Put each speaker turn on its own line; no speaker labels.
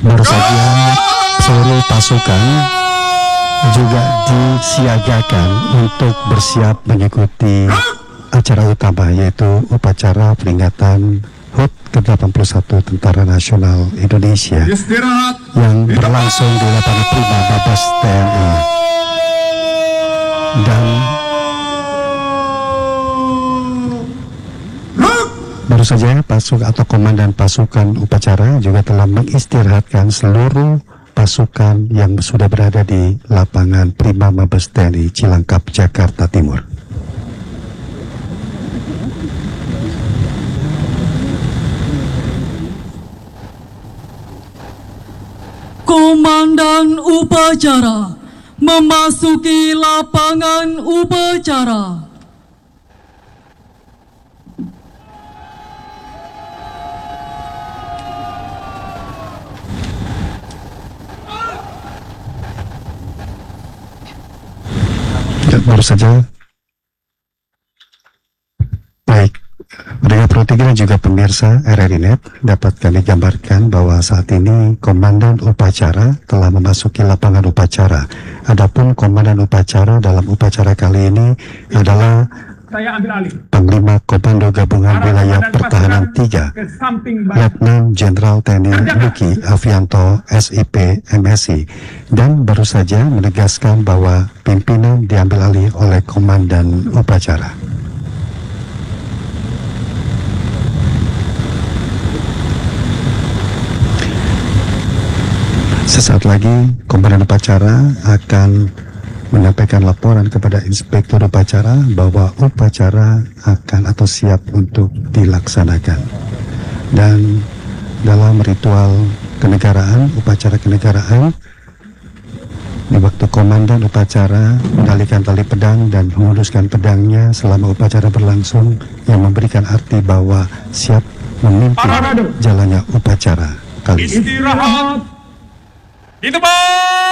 Baru saja seluruh pasukan juga disiagakan untuk bersiap mengikuti acara utama, yaitu upacara peringatan HUT ke-81 Tentara Nasional Indonesia yang berlangsung di lapangan Prima Mabes TNI. Dan baru saja komandan pasukan upacara juga telah mengistirahatkan seluruh pasukan yang sudah berada di lapangan Prima Mabes TNI Cilangkap, Jakarta Timur.
Komandan upacara memasuki lapangan upacara.
Baru saja, baik, pendengar Pro 3 dan juga pemirsa RRI Net, dapat kami gambarkan bahwa saat ini komandan upacara telah memasuki lapangan upacara. Adapun komandan upacara dalam upacara kali ini adalah Panglima Komando Gabungan Wilayah Pertahanan 3, Letnan Jenderal TNI Luki Avianto SIP MSI, dan baru saja menegaskan bahwa pimpinan diambil alih oleh komandan upacara. Sesaat lagi komandan upacara akan menyampaikan laporan kepada inspektur upacara bahwa upacara akan atau siap untuk dilaksanakan. Dan dalam ritual kenegaraan, upacara kenegaraan, di waktu komandan upacara mengalihkan tali pedang dan menguruskan pedangnya selama upacara berlangsung, yang memberikan arti bahwa siap memimpin jalannya upacara kali ini.
Istirahat di tempat.